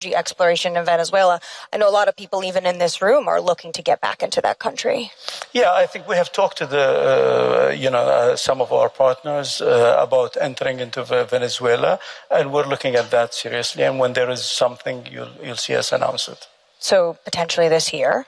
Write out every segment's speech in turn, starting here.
exploration in Venezuela. I know a lot of people, even in this room, are looking to get back into that country. Yeah, I think we have talked to some of our partners about entering into Venezuela, and we're looking at that seriously. And when there is something, you'll see us announce it. So potentially this year?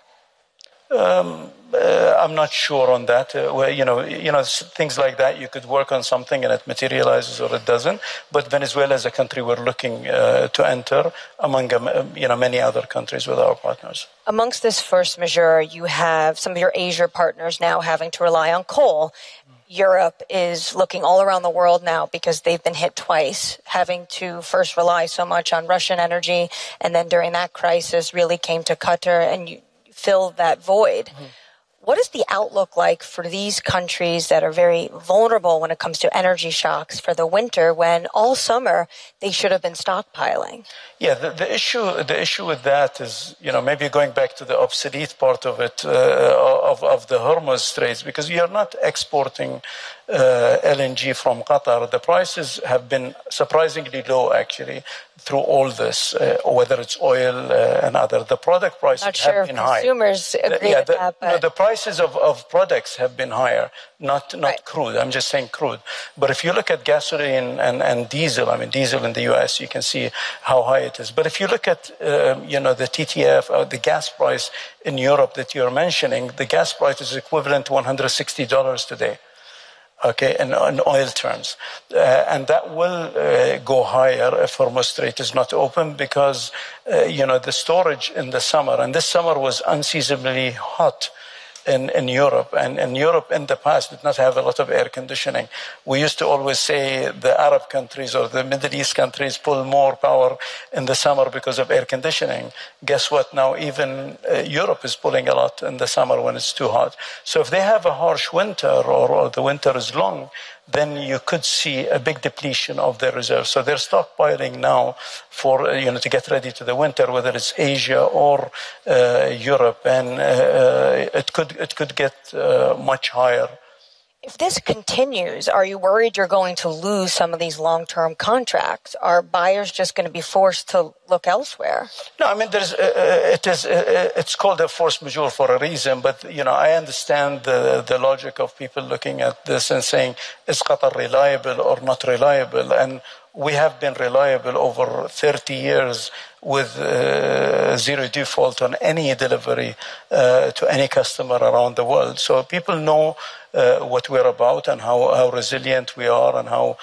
I'm not sure on that. Things like that, you could work on something and it materializes or it doesn't. But Venezuela is a country we're looking to enter among many other countries with our partners. Amongst this force majeure, you have some of your Asia partners now having to rely on coal. Europe is looking all around the world now because they've been hit twice, having to first rely so much on Russian energy, and then during that crisis really came to Qatar and you filled that void. Mm-hmm. What is the outlook like for these countries that are very vulnerable when it comes to energy shocks for the winter, when all summer they should have been stockpiling? Yeah, the issue with that is, maybe going back to the obsolete part of it, of the Hormuz Straits, because you're not exporting LNG from Qatar. The prices have been surprisingly low, actually, through all this, whether it's oil and other. The product prices have been high. Consumers agree with that. But the prices of products have been higher, not right. Crude. I'm just saying crude. But if you look at gasoline and diesel, diesel in the US, you can see how high it is. But if you look at, the TTF, the gas price in Europe that you're mentioning, the gas price is equivalent to $160 today. Okay, in oil terms. And that will go higher if Hormuz Strait is not open because, the storage in the summer, and this summer was unseasonably hot in Europe. And Europe in the past did not have a lot of air conditioning. We used to always say the Arab countries or the Middle East countries pull more power in the summer because of air conditioning. Guess what? Now even Europe is pulling a lot in the summer when it's too hot. So if they have a harsh winter or the winter is long, then you could see a big depletion of their reserves. So they're stockpiling now for, to get ready to the winter, whether it's Asia or Europe, and it could get much higher. If this continues, are you worried you're going to lose some of these long-term contracts? Are buyers just going to be forced to look elsewhere? No, it's called a force majeure for a reason, but, I understand the logic of people looking at this and saying, is Qatar reliable or not reliable? And we have been reliable over 30 years with zero default on any delivery to any customer around the world. So people know what we're about and how resilient we are and how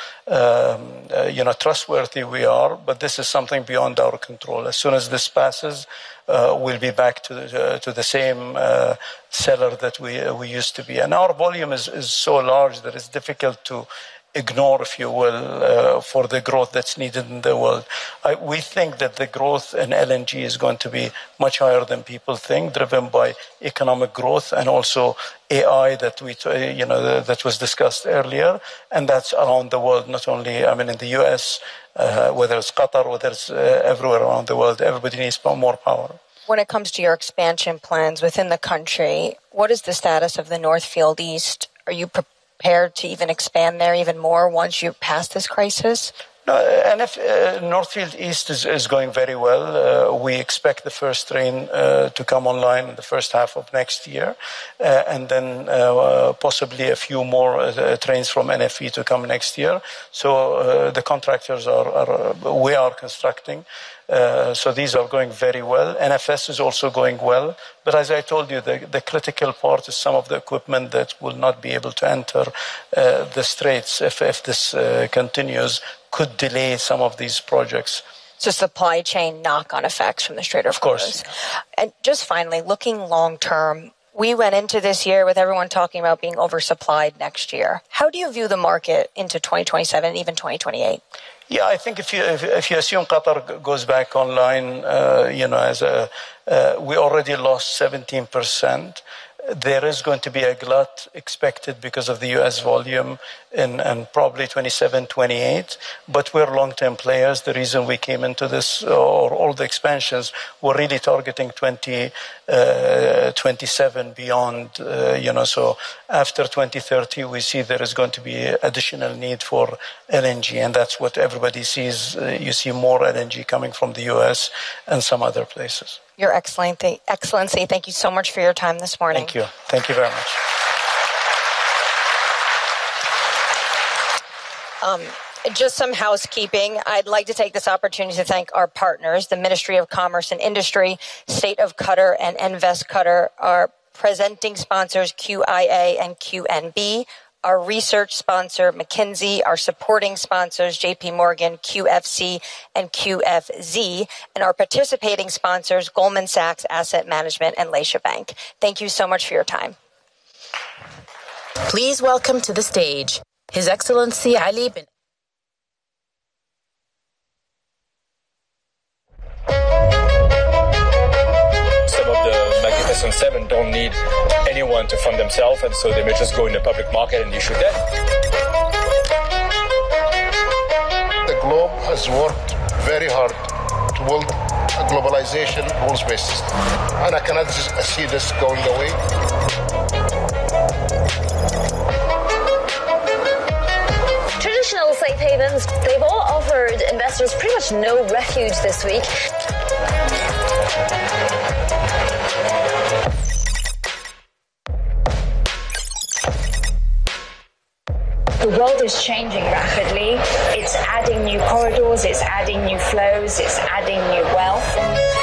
trustworthy we are. But this is something beyond our control. As soon as this passes, we'll be back to the same seller that we used to be. And our volume is so large that it's difficult to ignore, if you will, for the growth that's needed in the world. We think that the growth in LNG is going to be much higher than people think, driven by economic growth and also AI that was discussed earlier, and that's around the world, not only, in the US, whether it's Qatar, whether it's everywhere around the world. Everybody needs more power. When it comes to your expansion plans within the country, what is the status of the Northfield East? Are you prepared to even expand there even more once you pass this crisis? No, and if Northfield East is going very well, we expect the first train to come online in the first half of next year, and then possibly a few more trains from NFE to come next year. So the contractors we are constructing. So these are going very well. NFS is also going well. But as I told you, the critical part is some of the equipment that will not be able to enter the straits if this continues, could delay some of these projects. So supply chain knock-on effects from the Strait of Hormuz. Of course. And just finally, looking long-term, we went into this year with everyone talking about being oversupplied next year. How do you view the market into 2027 and even 2028? Yeah, I think if you assume Qatar goes back online, we already lost 17%. there is going to be a glut expected because of the U.S. volume in probably 27, 28. But we're long-term players. The reason we came into this, or all the expansions, we're really targeting 2027 beyond, so after 2030, we see there is going to be additional need for LNG, and that's what everybody sees. You see more LNG coming from the U.S. and some other places. Your Excellency, thank you so much for your time this morning. Thank you. Thank you very much. Just some housekeeping. I'd like to take this opportunity to thank our partners, the Ministry of Commerce and Industry, State of Qatar, and Invest Qatar, our presenting sponsors, QIA and QNB, our research sponsor, McKinsey, our supporting sponsors, JP Morgan, QFC, and QFZ, and our participating sponsors, Goldman Sachs Asset Management and Leisha Bank. Thank you so much for your time. Please welcome to the stage His Excellency Ali bin Some of the Magnificent Seven don't need anyone to fund themselves, and so they may just go in the public market and issue debt. The globe has worked very hard to build a globalization rules-based system, and I cannot see this going away. Traditional safe havens, they've all offered investors pretty much no refuge this week. The world is changing rapidly. It's adding new corridors, it's adding new flows, it's adding new wealth.